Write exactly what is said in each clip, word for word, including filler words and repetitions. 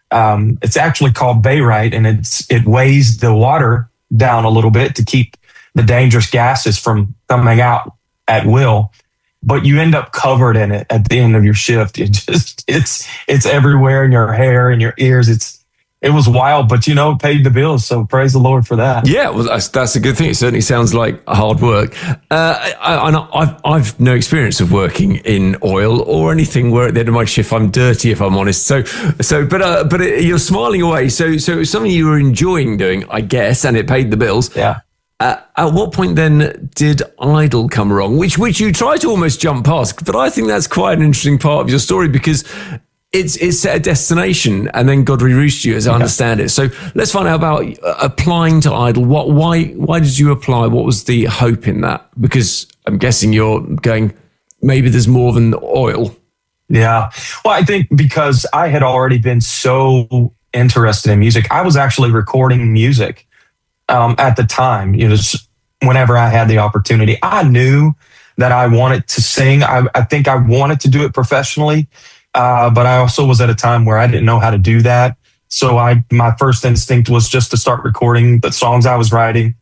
Um, it's actually called Bayrite, and it's it weighs the water down a little bit to keep the dangerous gases from coming out at will. But you end up covered in it at the end of your shift. It just it's it's everywhere in your hair and your ears. It's It was wild, but, you know, it paid the bills. So praise the Lord for that. Yeah, well, that's, that's a good thing. It certainly sounds like hard work. Uh, I, I, I've, I've no experience of working in oil or anything where at the end of my shift I'm dirty, if I'm honest. So, so, but, uh, but it, you're smiling away. So, so it was something you were enjoying doing, I guess, and it paid the bills. Yeah. Uh, at what point then did Idol come along, which which you try to almost jump past? But I think that's quite an interesting part of your story because It's it's set a destination, and then God reroutes you, as I understand it. So let's find out about applying to Idol. What, why, why did you apply? What was the hope in that? Because I'm guessing you're going, maybe there's more than oil. Yeah. Well, I think because I had already been so interested in music, I was actually recording music um, at the time. You know, whenever I had the opportunity, I knew that I wanted to sing. I, I think I wanted to do it professionally. Uh, but I also was at a time where I didn't know how to do that. So I, my first instinct was just to start recording the songs I was writing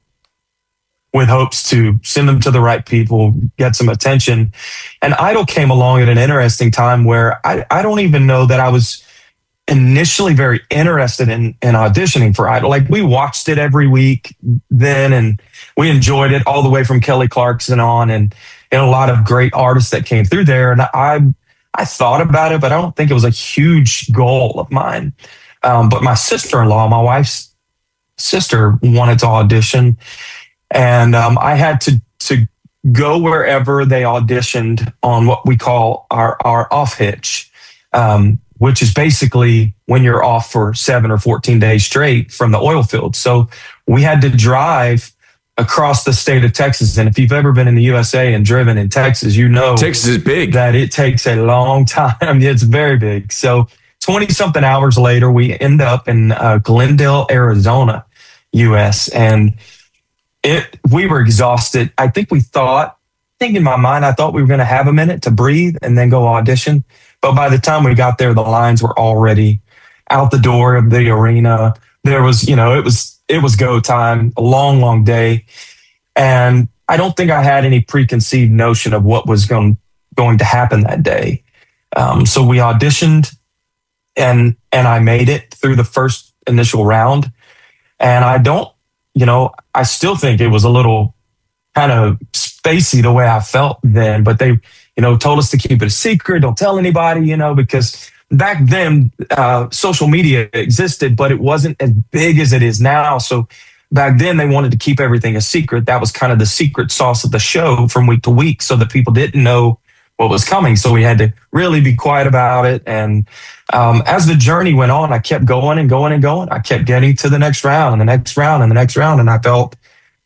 with hopes to send them to the right people, get some attention. And Idol came along at an interesting time where I, I don't even know that I was initially very interested in, in auditioning for Idol. Like, we watched it every week then, and we enjoyed it all the way from Kelly Clarkson on, and, and a lot of great artists that came through there. And I I thought about it, but I don't think it was a huge goal of mine. Um, but my sister-in-law, my wife's sister, wanted to audition. And um, I had to to go wherever they auditioned on what we call our, our off hitch, um, which is basically when you're off for seven or fourteen days straight from the oil field. So we had to drive across the state of Texas. And if you've ever been in the U S A and driven in Texas, you know Texas is big, that it takes a long time. It's very big. So twenty something hours later, we end up in uh, Glendale, Arizona, U S. And it, we were exhausted. I think we thought, I think in my mind, I thought we were going to have a minute to breathe and then go audition. But by the time we got there, the lines were already out the door of the arena. There was, you know, it was, It was go time, a long, long day. And I don't think I had any preconceived notion of what was going, going to happen that day. Um, so we auditioned and and I made it through the first initial round. And I don't, you know, I still think it was a little kind of spacey the way I felt then. But they, you know, told us to keep it a secret. Don't tell anybody, you know, because back then, uh, social media existed, but it wasn't as big as it is now. So back then, they wanted to keep everything a secret. That was kind of the secret sauce of the show from week to week, so that people didn't know what was coming. So we had to really be quiet about it. And um, as the journey went on, I kept going and going and going. I kept getting to the next round and the next round and the next round, and I felt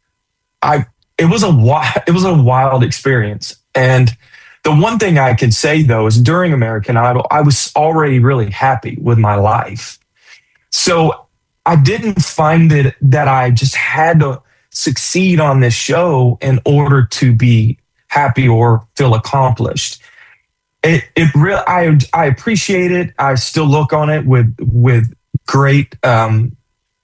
I it was a wild, it was a wild experience. And the one thing I can say, though, is during American Idol, I was already really happy with my life. So I didn't find it that I just had to succeed on this show in order to be happy or feel accomplished. It, it real, I, I appreciate it. I still look on it with, with great, um,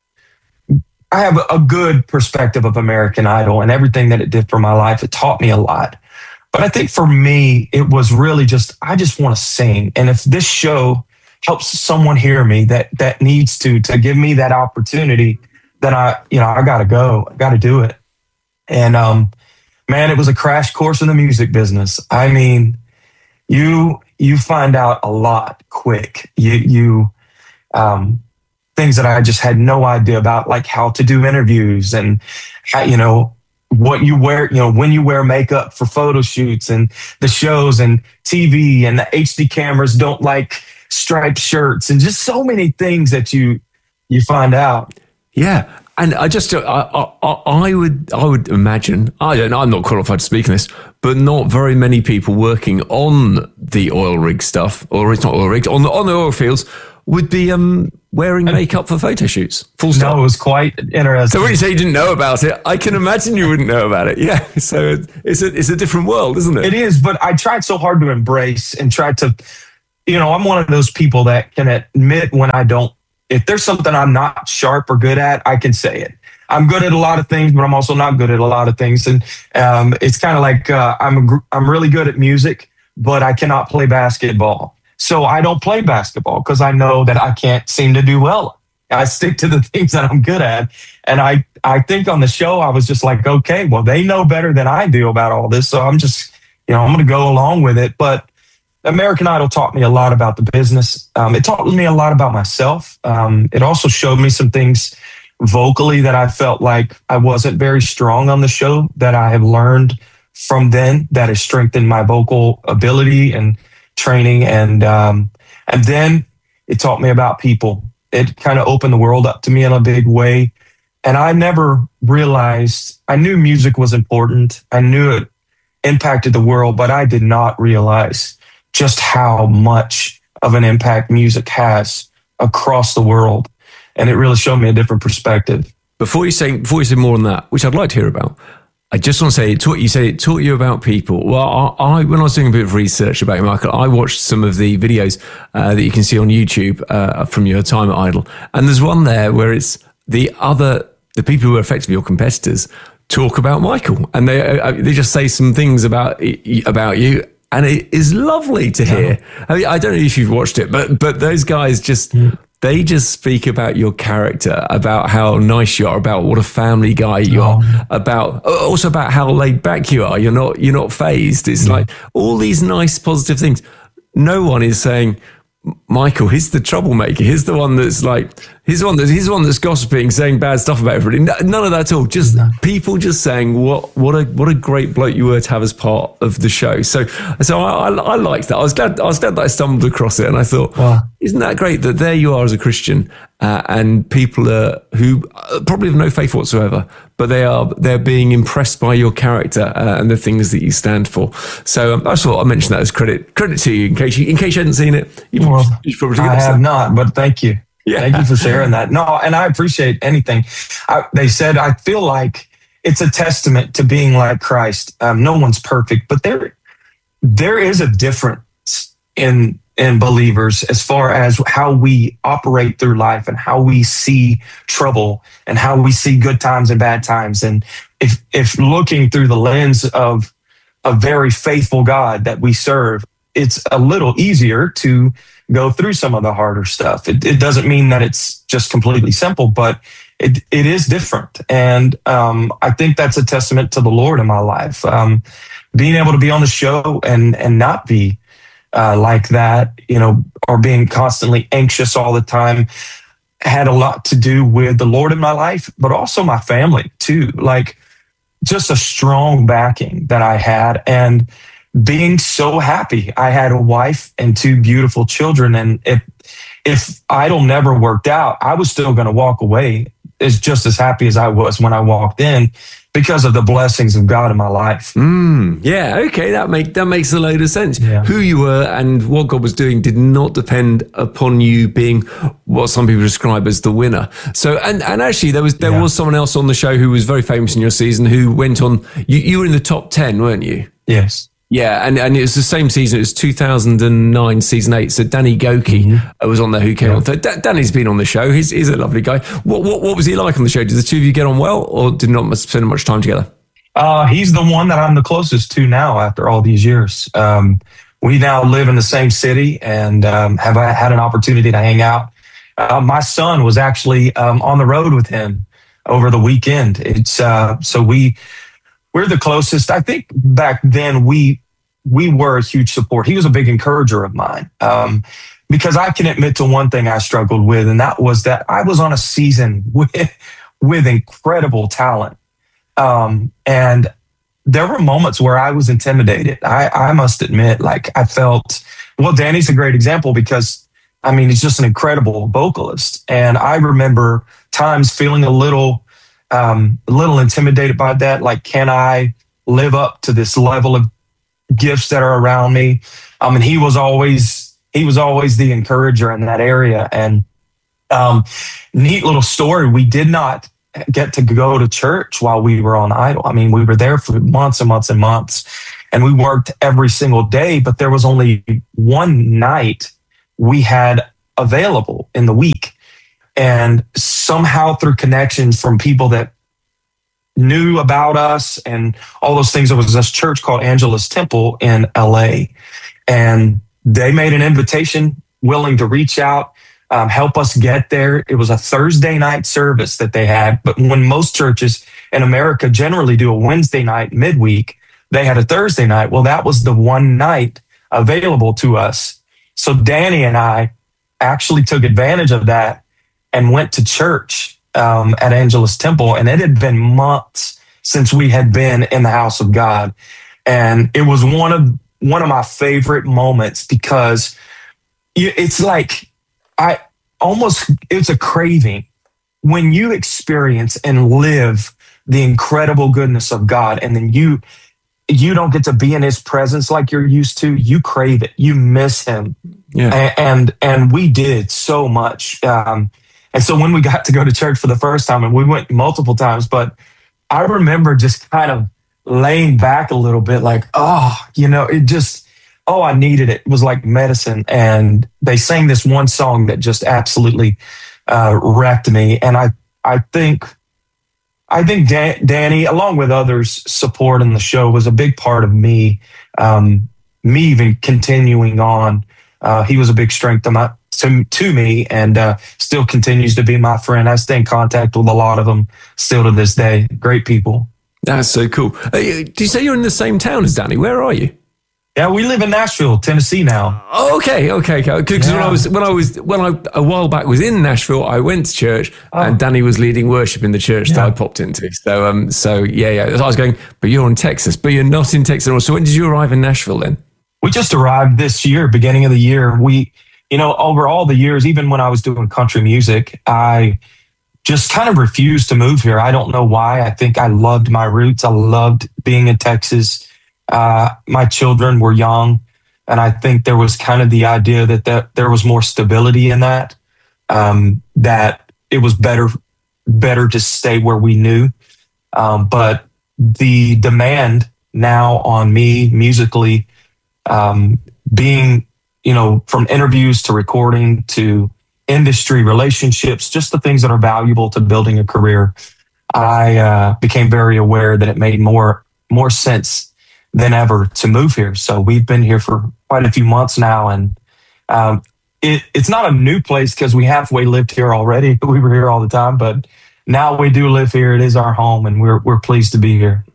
I have a good perspective of American Idol and everything that it did for my life. It taught me a lot. But I think for me, it was really just, I just want to sing. And if this show helps someone hear me that that needs to, to give me that opportunity, then I, you know, I got to go. I got to do it. And um, man, it was a crash course in the music business. I mean, you you find out a lot quick. You, you um, things that I just had no idea about, like how to do interviews and how, you know, what you wear, you know, when you wear makeup for photo shoots and the shows and T V, and the H D cameras don't like striped shirts, and just so many things that you you find out. Yeah. And I just, I, I, I would, I would imagine, I don't know, I'm not qualified to speak on this, but not very many people working on the oil rig stuff, or it's not oil rigs, on the, on the oil fields, would be um, wearing makeup for photo shoots. Full stop. No, it was quite interesting. So when you say you didn't know about it, I can imagine you wouldn't know about it. Yeah. So it's a, it's a different world, isn't it? It is, but I tried so hard to embrace and try to, you know, I'm one of those people that can admit when I don't if there's something I'm not sharp or good at, I can say it. I'm good at a lot of things, but I'm also not good at a lot of things. And um, it's kind of like uh, I'm a, gr- I'm really good at music, but I cannot play basketball. So I don't play basketball because I know that I can't seem to do well. I stick to the things that I'm good at. And I, I think on the show, I was just like, okay, well, they know better than I do about all this. So I'm just, you know, I'm going to go along with it. But American Idol taught me a lot about the business. Um, it taught me a lot about myself. Um, it also showed me some things vocally that I felt like I wasn't very strong on the show that I have learned from then that has strengthened my vocal ability and training. And, um, and then it taught me about people. It kind of opened the world up to me in a big way. And I never realized, I knew music was important. I knew it impacted the world, but I did not realize just how much of an impact music has across the world. And it really showed me a different perspective. Before you say, before you say more on that, which I'd like to hear about, I just want to say, it taught, you say it taught you about people. Well, I, I when I was doing a bit of research about you, Michael, I watched some of the videos uh, that you can see on YouTube uh, from your time at Idol. And there's one there where it's the other, the people who are effectively your competitors talk about Michael. And they uh, they just say some things about about you. And it is lovely to hear. Yeah. I mean, I don't know if you've watched it, but but those guys just... Yeah. They just speak about your character, about how nice you are, about what a family guy you oh. are, about also about how laid back you are. You're not you're not phased. It's yeah. like all these nice positive things. No one is saying, Michael, he's the troublemaker. He's the one that's like, he's the one that's, he's the one that's gossiping, saying bad stuff about everybody. None of that at all. Just no. people just saying what, what a, what a great bloke you were to have as part of the show. So, so I, I, I liked that. I was glad, I was glad that I stumbled across it. And I thought, wow. Isn't that great that there you are as a Christian, uh, and people are, who probably have no faith whatsoever, but they are, they're being impressed by your character uh, and the things that you stand for. So um, I just thought I'd mention that as credit, credit to you in case you, in case you hadn't seen it. You well, you probably I have not, but thank you. Yeah. Thank you for sharing that. No, and I appreciate anything. I, they said, I feel like it's a testament to being like Christ. Um, no one's perfect, but there, there is a difference in, in believers as far as how we operate through life and how we see trouble and how we see good times and bad times. And if, if looking through the lens of a very faithful God that we serve, it's a little easier to go through some of the harder stuff. It, it doesn't mean that it's just completely simple, but it it is different. And um, I think that's a testament to the Lord in my life. Um, being able to be on the show and and not be uh, like that, you know, or being constantly anxious all the time had a lot to do with the Lord in my life, but also my family too. Like just a strong backing that I had, and being so happy. I had a wife and two beautiful children. And if, if Idol never worked out, I was still going to walk away as just as happy as I was when I walked in because of the blessings of God in my life. Mm, yeah. Okay. That make, that makes a load of sense. Yeah. Who you were and what God was doing did not depend upon you being what some people describe as the winner. So, and, and actually there was, there yeah. was someone else on the show who was very famous in your season who went on, you, you were in the top ten, weren't you? Yes. Yeah, and, and it was the same season. It was two thousand nine, season eight. So Danny Goki mm-hmm. was on there who came yeah. on. So D- Danny's been on the show. He's, he's a lovely guy. What, what what was he like on the show? Did the two of you get on well, or did not spend much time together? Uh, he's the one that I'm the closest to now after all these years. Um, we now live in the same city and um, have had an opportunity to hang out. Uh, my son was actually um, on the road with him over the weekend. It's uh, so we we're the closest. I think back then we. we were a huge support. He was a big encourager of mine um, because I can admit to one thing I struggled with, and that was that I was on a season with, with incredible talent. Um, and there were moments where I was intimidated. I, I must admit, like I felt, well, Danny's a great example because, I mean, he's just an incredible vocalist. And I remember times feeling a little, um, a little intimidated by that. Like, can I live up to this level of gifts that are around me? I mean, he was always, he was always the encourager in that area. And um, neat little story. We did not get to go to church while we were on Idol. I mean, we were there for months and months and months, and we worked every single day, but there was only one night we had available in the week. And somehow through connections from people that knew about us and all those things, there was this church called Angelus Temple in L A. And they made an invitation, willing to reach out, um, help us get there. It was a Thursday night service that they had. But when most churches in America generally do a Wednesday night midweek, they had a Thursday night. Well, that was the one night available to us. So Danny and I actually took advantage of that and went to church um, at Angelus Temple. And it had been months since we had been in the house of God. And it was one of one of my favorite moments because it's like I almost, it's a craving when you experience and live the incredible goodness of God, and then you you don't get to be in his presence like you're used to. You crave it. You miss him. Yeah. And, and we did so much. Um, and so when we got to go to church for the first time, and we went multiple times, but I remember just kind of laying back a little bit like, oh, you know, it just, oh, I needed it. It was like medicine. And they sang this one song that just absolutely uh, wrecked me. And I, I think, I think Dan, Danny, along with others, supporting the show was a big part of me, um, me even continuing on. Uh, he was a big strength to, my, to, to me and uh, still continues to be my friend. I stay in contact with a lot of them still to this day. Great people. That's so cool. Uh, did you say you're in the same town as Danny? Where are you? Yeah, we live in Nashville, Tennessee now. Oh, okay, okay, because yeah. when I was when I was when I a while back was in Nashville, I went to church oh. and Danny was leading worship in the church yeah. that I popped into. So, um, so yeah, yeah. So I was going, but you're in Texas, but you're not in Texas. So when did you arrive in Nashville then? We just arrived this year, beginning of the year. We, you know, over all the years, even when I was doing country music, I just kind of refused to move here. I don't know why. I think I loved my roots. I loved being in Texas. Uh, my children were young, and I think there was kind of the idea that, that there was more stability in that, um, that it was better, better to stay where we knew. Um, but the demand now on me musically, um, being, you know, from interviews to recording to industry relationships, just the things that are valuable to building a career, I uh, became very aware that it made more more sense than ever to move here. So we've been here for quite a few months now, and um, it, it's not a new place because we halfway lived here already. We were here all the time, but now we do live here. It is our home, and we're we're pleased to be here.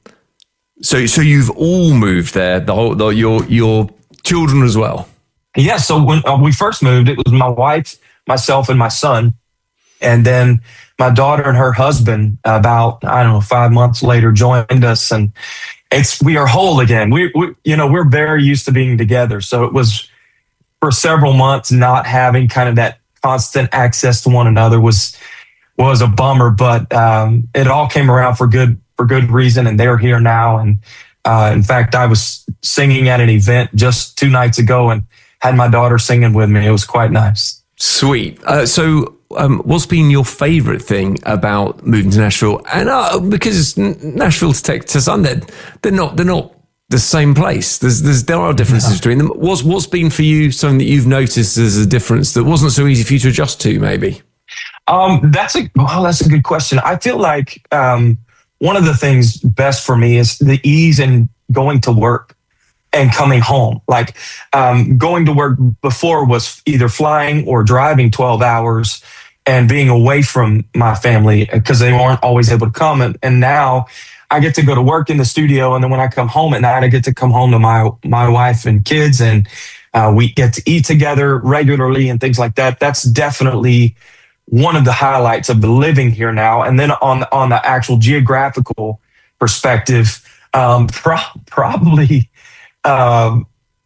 So, so you've all moved there, the whole, the, your your children as well. Yeah. So when uh, we first moved, it was my wife, myself, and my son, and then my daughter and her husband. About I don't know, five months later, joined us, and it's we are whole again. We, we you know we're very used to being together, so it was for several months not having kind of that constant access to one another was was a bummer, but um, it all came around for good. for good reason, and they're here now. And uh, in fact, I was singing at an event just two nights ago and had my daughter singing with me. It was quite nice. Sweet. Uh, so um, what's been your favorite thing about moving to Nashville? And uh, because Nashville to Texas, they're, they're not they're not the same place. There's, there's there are differences yeah. between them. What's, what's been for you something that you've noticed as a difference that wasn't so easy for you to adjust to, maybe? Um, that's a well, that's a good question. I feel like um, one of the things best for me is the ease in going to work and coming home. Like um, going to work before was either flying or driving twelve hours and being away from my family because they weren't always able to come. And, and now I get to go to work in the studio. And then when I come home at night, I get to come home to my, my wife and kids, and uh, we get to eat together regularly and things like that. That's definitely one of the highlights of the living here now. And then on the, on the actual geographical perspective, um, pro- probably um,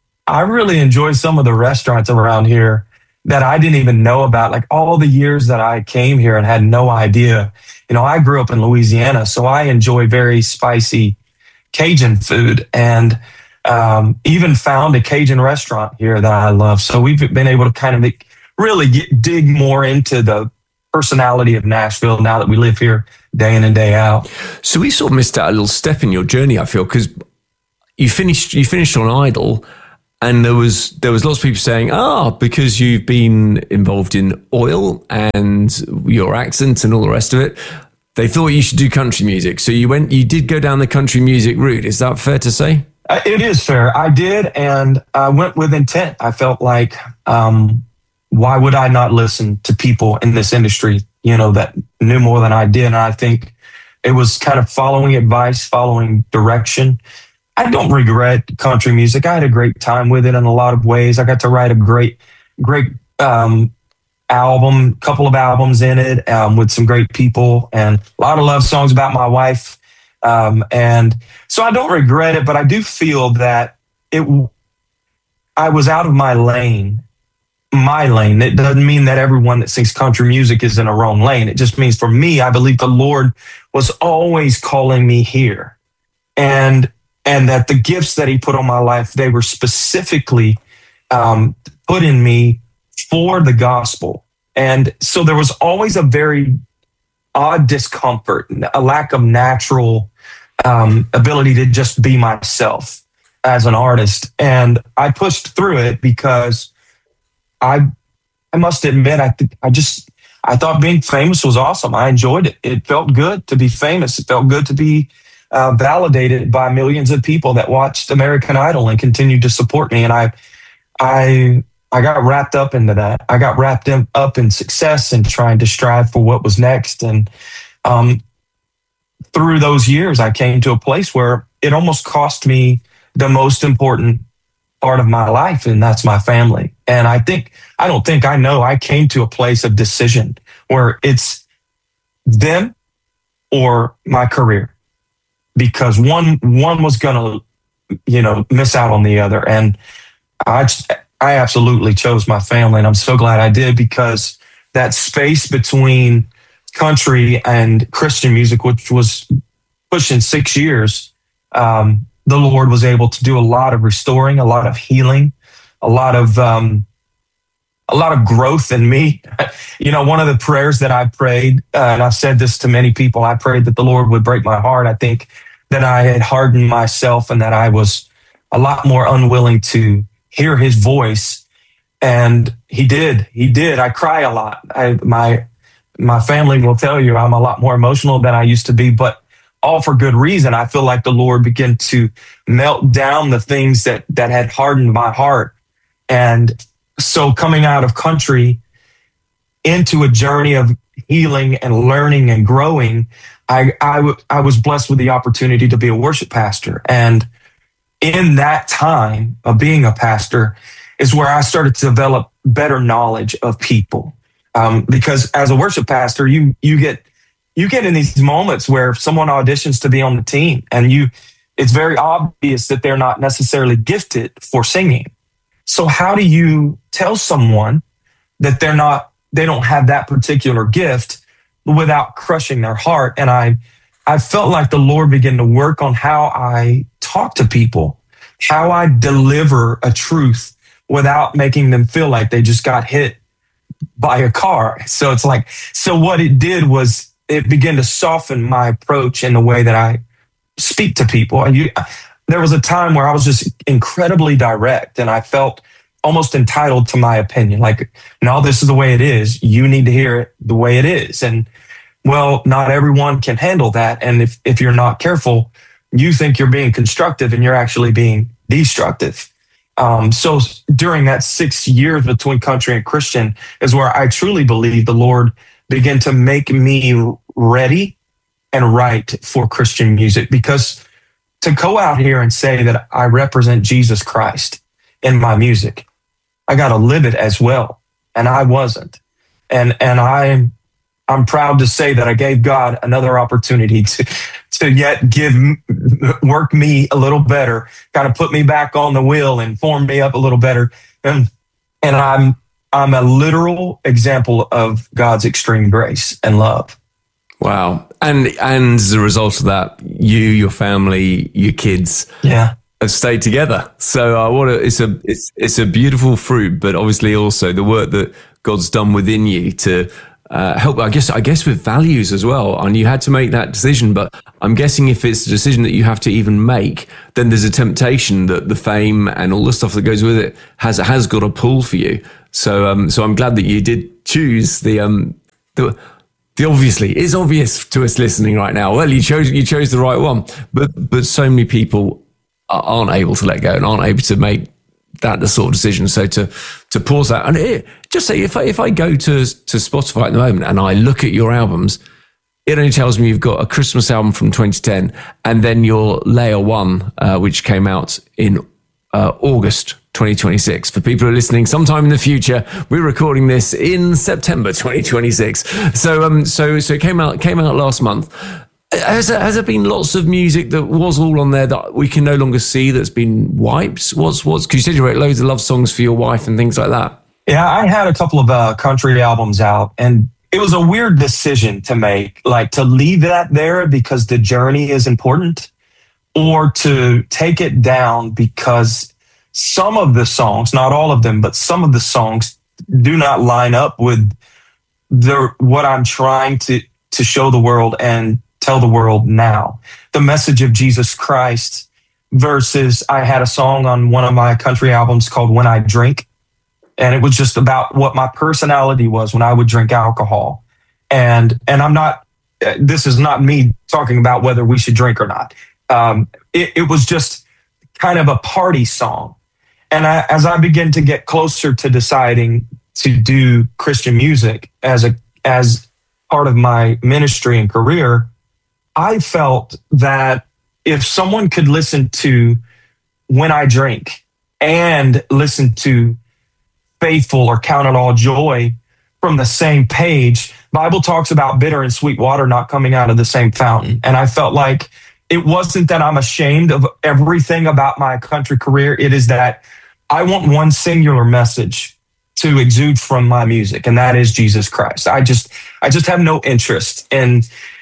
I really enjoy some of the restaurants around here that I didn't even know about. Like all the years that I came here and had no idea. You know, I grew up in Louisiana, so I enjoy very spicy Cajun food, and um, even found a Cajun restaurant here that I love. So we've been able to kind of make, really get, dig more into the personality of Nashville now that we live here day in and day out. So we sort of missed out a little step in your journey, I feel, because you finished you finished on Idol, And there was there was lots of people saying, ah, because you've been involved in oil and your accent and all the rest of it, they thought you should do country music. So you went, you did go down the country music route. Is that fair to say? It is fair. I did, and I went with intent. I felt like, um, why would I not listen to people in this industry, you know, that knew more than I did? And I think it was kind of following advice, following direction. I don't regret country music. I had a great time with it in a lot of ways. I got to write a great, great um, album, couple of albums in it um, with some great people, and a lot of love songs about my wife. Um, and so I don't regret it, but I do feel that it. I was out of my lane. My lane. It doesn't mean that everyone that sings country music is in a wrong lane. It just means for me, I believe the Lord was always calling me here, and and that the gifts that He put on my life, they were specifically um, put in me for the gospel. And so there was always a very odd discomfort, a lack of natural um, ability to just be myself as an artist. And I pushed through it because I I must admit, I th- I just, I thought being famous was awesome. I enjoyed it. It felt good to be famous. It felt good to be uh, validated by millions of people that watched American Idol and continued to support me. And I, I, I got wrapped up into that. I got wrapped in, up in success and trying to strive for what was next. And um, through those years, I came to a place where it almost cost me the most important part of my life, and that's my family. And I think, I don't think I know, I came to a place of decision where it's them or my career, because one one was going to, you know, miss out on the other. And I I absolutely chose my family, and I'm so glad I did, because that space between country and Christian music, which was pushing six years, um, the Lord was able to do a lot of restoring, a lot of healing, a lot of um, a lot of growth in me. You know, one of the prayers that I prayed, uh, and I've said this to many people, I prayed that the Lord would break my heart. I think that I had hardened myself and that I was a lot more unwilling to hear His voice. And He did. He did. I cry a lot. I, my my family will tell you I'm a lot more emotional than I used to be, but all for good reason. I feel like the Lord began to melt down the things that that had hardened my heart. And so coming out of country into a journey of healing and learning and growing, I, I, w- I was blessed with the opportunity to be a worship pastor. And in that time of being a pastor is where I started to develop better knowledge of people. Um, because as a worship pastor, you you get you get in these moments where someone auditions to be on the team, and you it's very obvious that they're not necessarily gifted for singing. So how do you tell someone that they're not, they don't have that particular gift without crushing their heart? And I, I felt like the Lord began to work on how I talk to people, how I deliver a truth without making them feel like they just got hit by a car. So it's like, so what it did was it began to soften my approach in the way that I speak to people. And you, there was a time where I was just incredibly direct, and I felt almost entitled to my opinion. Like, no, this is the way it is. You need to hear it the way it is. And well, not everyone can handle that. And if, if you're not careful, you think you're being constructive and you're actually being destructive. Um, so during that six years between country and Christian is where I truly believe the Lord began to make me ready and right for Christian music. Because to go out here and say that I represent Jesus Christ in my music, I got to live it as well. And I wasn't. And and I'm I'm proud to say that I gave God another opportunity to to yet give work me a little better, kind of put me back on the wheel and form me up a little better. And and I'm I'm a literal example of God's extreme grace and love. Wow. And and as a result of that, you, your family, your kids, yeah, have stayed together. So I want to, it's a it's it's a beautiful fruit, but obviously also the work that God's done within you to uh, help, I guess, I guess with values as well. And you had to make that decision, but I'm guessing if it's a decision that you have to even make, then there's a temptation that the fame and all the stuff that goes with it has, has got a pull for you. So, um, so I'm glad that you did choose the, um, the, the obviously it's obvious to us listening right now. Well, you chose, you chose the right one, but, but so many people aren't able to let go and aren't able to make that the sort of decision. So to, to pause that and it, just say, if I, if I go to, to Spotify at the moment and I look at your albums, it only tells me you've got a Christmas album from twenty ten and then your Layer One, uh, which came out in uh, August twenty twenty-six. For people who are listening sometime in the future, we're recording this in September twenty twenty-six. So, um, so, so it came out, came out last month. Has there, has there been lots of music that was all on there that we can no longer see that's been wiped? What's, what's, because you said you wrote loads of love songs for your wife and things like that. Yeah, I had a couple of uh, country albums out, and it was a weird decision to make, like to leave that there because the journey is important, or to take it down because some of the songs, not all of them, but some of the songs do not line up with the what I'm trying to to show the world and tell the world now. The message of Jesus Christ versus I had a song on one of my country albums called When I Drink. And it was just about what my personality was when I would drink alcohol. And, and I'm not, this is not me talking about whether we should drink or not. Um, it, it was just kind of a party song. And I, as I began to get closer to deciding to do Christian music as a, as part of my ministry and career, I felt that if someone could listen to When I Drink and listen to Faithful or Count It All Joy from the same page, Bible talks about bitter and sweet water not coming out of the same fountain. And I felt like it wasn't that I'm ashamed of everything about my country career. It is that I want one singular message to exude from my music, and that is Jesus Christ. I just, I just have no interest in,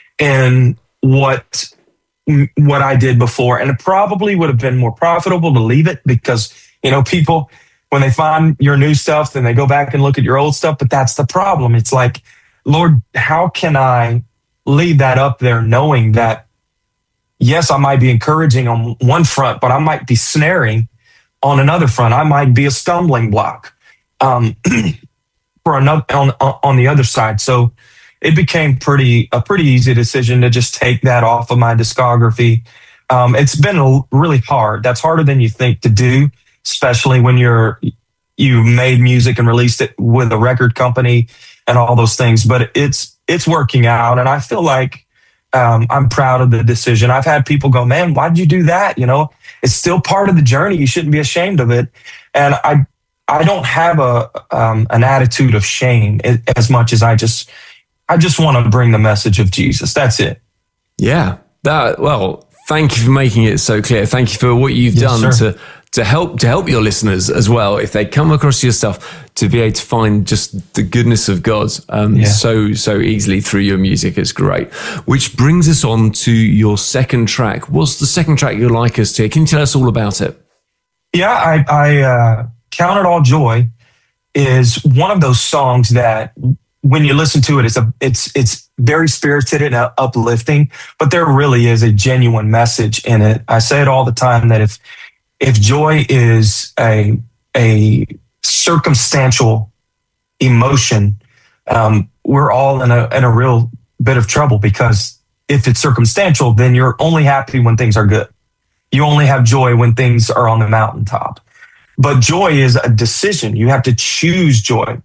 in what, what I did before. And it probably would have been more profitable to leave it because, you know, people, when they find your new stuff, then they go back and look at your old stuff. But that's the problem. It's like, Lord, how can I leave that up there knowing that, yes, I might be encouraging on one front, but I might be snaring on another front. I might be a stumbling block um, for another on, on the other side. So it became pretty a pretty easy decision to just take that off of my discography. Um, it's been really hard. That's harder than you think to do, especially when you're you made music and released it with a record company and all those things. But it's it's working out, and I feel like um, I'm proud of the decision. I've had people go, "Man, why did you do that?" You know, it's still part of the journey. You shouldn't be ashamed of it. And I I don't have a um, an attitude of shame as much as I just I just want to bring the message of Jesus. That's it. Yeah. That well. Thank you for making it so clear. Thank you for what you've yes, done sir. to to help to help your listeners as well. If they come across your stuff, to be able to find just the goodness of God um, yeah. so so easily through your music, it's great. Which brings us on to your second track. What's the second track you'd like us to hear? Can you tell us all about it? Yeah, I, I uh, Count It All Joy is one of those songs that when you listen to it, it's a it's it's very spirited and uplifting, but there really is a genuine message in it. I say it all the time that if if joy is a a circumstantial emotion, um, we're all in a in a real bit of trouble, because if it's circumstantial, then you're only happy when things are good. You only have joy when things are on the mountaintop. But joy is a decision. You have to choose joy.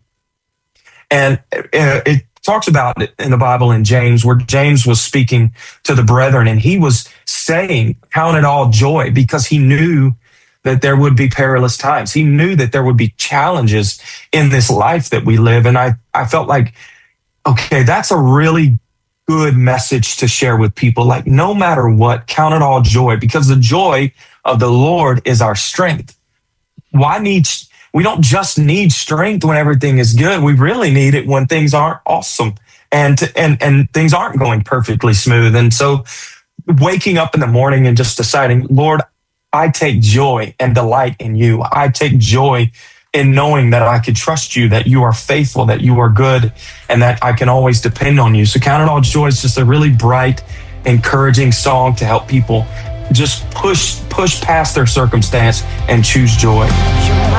And it talks about it in the Bible in James, where James was speaking to the brethren, and he was saying, count it all joy, because he knew that there would be perilous times. He knew that there would be challenges in this life that we live. And I, I felt like, okay, that's a really good message to share with people. Like, no matter what, count it all joy, because the joy of the Lord is our strength. Why need We don't just need strength when everything is good. We really need it when things aren't awesome and and and things aren't going perfectly smooth. And so waking up in the morning and just deciding, Lord, I take joy and delight in you. I take joy in knowing that I could trust you, that you are faithful, that you are good, and that I can always depend on you. So Count It All Joy is just a really bright, encouraging song to help people just push push past their circumstance and choose joy.